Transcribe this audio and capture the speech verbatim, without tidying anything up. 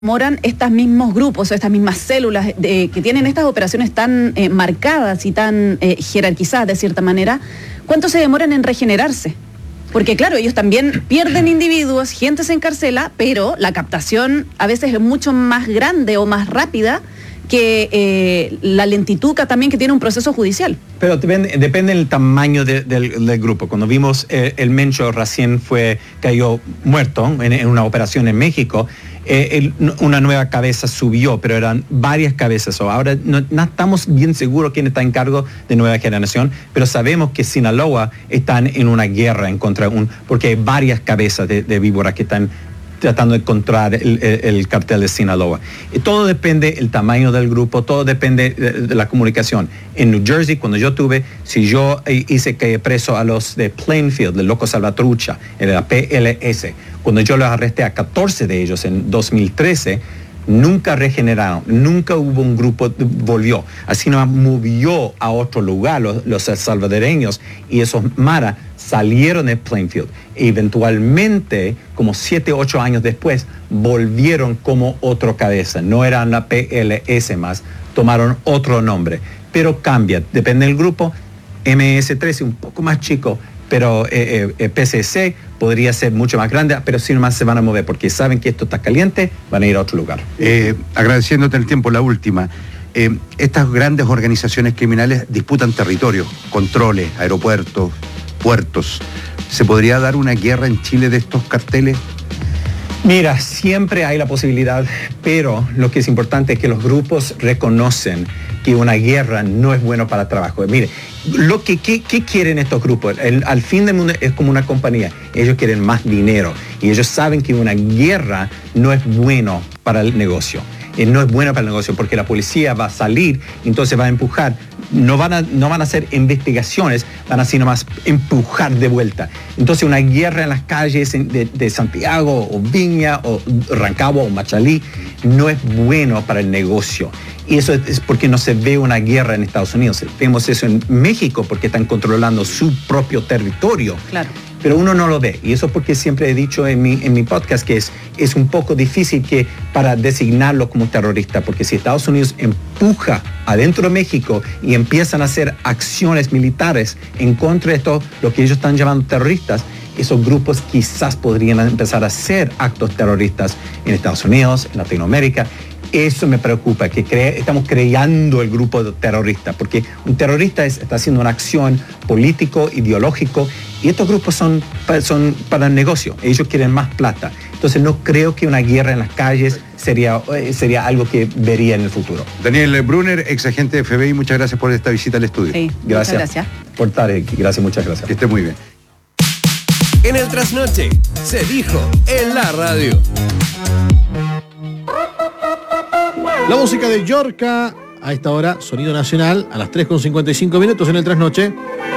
demoran estos mismos grupos o estas mismas células de, que tienen estas operaciones tan eh, marcadas y tan eh, jerarquizadas de cierta manera, ¿cuánto se demoran en regenerarse? Porque claro, ellos también pierden individuos, gente se encarcela, pero la captación a veces es mucho más grande o más rápida que eh, la lentitud que también que tiene un proceso judicial. Pero depende, depende del tamaño de, del, del grupo. Cuando vimos eh, el Mencho recién fue, cayó muerto en, en una operación en México, eh, el, una nueva cabeza subió, pero eran varias cabezas. O ahora no, no estamos bien seguros quién está en cargo de Nueva Generación, pero sabemos que Sinaloa están en una guerra en contra un, porque hay varias cabezas de, de víboras que están tratando de encontrar el, el, el cartel de Sinaloa. Y todo depende del tamaño del grupo, todo depende de, de la comunicación. En New Jersey, cuando yo tuve, si yo hice que preso a los de Plainfield, de Loco Salvatrucha, en la P L S, cuando yo los arresté a catorce de ellos en dos mil trece, nunca regeneraron, nunca hubo un grupo, volvió. Así nos movió a otro lugar los, los salvadoreños y esos maras salieron de Plainfield. Eventualmente, como siete, ocho años después, volvieron como otro cabeza. No eran la P L S más, tomaron otro nombre. Pero cambia, depende del grupo. M S trece, un poco más chico, pero eh, eh, P C C podría ser mucho más grande, pero sí nomás se van a mover, porque saben que esto está caliente, van a ir a otro lugar. Eh, agradeciéndote el tiempo, la última. Eh, estas grandes organizaciones criminales disputan territorios, controles, aeropuertos, puertos. ¿Se podría dar una guerra en Chile de estos carteles? Mira, siempre hay la posibilidad, pero lo que es importante es que los grupos reconocen que una guerra no es bueno para el trabajo. Mire, lo que, ¿qué, qué quieren estos grupos? El, al fin del mundo es como una compañía. Ellos quieren más dinero y ellos saben que una guerra no es bueno para el negocio. Eh, no es bueno para el negocio porque la policía va a salir, entonces va a empujar. No van a, no van a hacer investigaciones, van a así nomás empujar de vuelta. Entonces una guerra en las calles de, de Santiago o Viña o Rancagua o Machalí no es bueno para el negocio. Y eso es porque no se ve una guerra en Estados Unidos. Vemos eso en México porque están controlando su propio territorio. Claro. Pero uno no lo ve. Y eso es porque siempre he dicho en mi, en mi podcast que es, es un poco difícil que para designarlo como terrorista, porque si Estados Unidos empuja adentro de México y empiezan a hacer acciones militares en contra de esto, lo que ellos están llamando terroristas, esos grupos quizás podrían empezar a hacer actos terroristas en Estados Unidos, en Latinoamérica. Eso me preocupa, que cre- estamos creando el grupo terrorista, porque un terrorista es, está haciendo una acción político, ideológico, y estos grupos son, son para el negocio, ellos quieren más plata. Entonces no creo que una guerra en las calles sería, sería algo que vería en el futuro. Daniel Brunner, ex agente de F B I, muchas gracias por esta visita al estudio. Sí, gracias. muchas gracias. Por estar aquí, gracias, muchas gracias. Que esté muy bien. En el trasnoche se dijo en la radio. La música de Yorka, a esta hora, sonido nacional, a las tres con cincuenta y cinco minutos en el trasnoche.